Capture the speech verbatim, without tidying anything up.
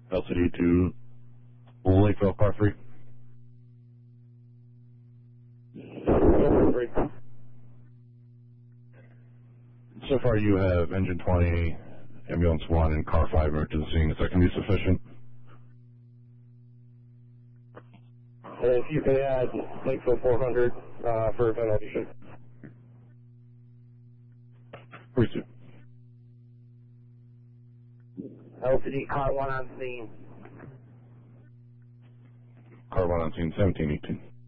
L C D to Lakeville, car three. So far you have engine twenty, ambulance one, and car five are to the scene. Is that going to be sufficient? And if you can add Lakeville four hundred uh, for ventilation. Pursuit. L C D car one on scene. Car one on scene, seventeen eighteen.